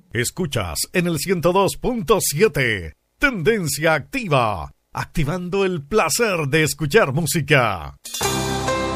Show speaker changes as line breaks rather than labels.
Escuchas en el 102.7 Tendencia Activa, activando el placer de escuchar música.